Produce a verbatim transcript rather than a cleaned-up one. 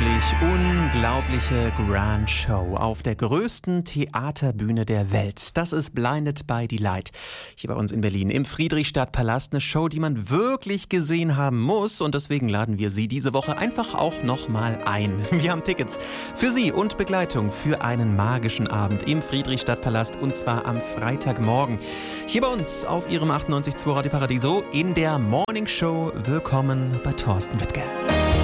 wirklich unglaubliche Grand Show auf der größten Theaterbühne der Welt. Das ist Blinded by the Light. Hier bei uns in Berlin im Friedrichstadtpalast. Eine Show, die man wirklich gesehen haben muss. Und deswegen laden wir Sie diese Woche einfach auch nochmal ein. Wir haben Tickets für Sie und Begleitung für einen magischen Abend im Friedrichstadtpalast. Und zwar am Freitagmorgen. Hier bei uns auf Ihrem achtundneunzig Komma zwei Radio Paradiso in der Morning Show. Willkommen bei Thorsten Wittke.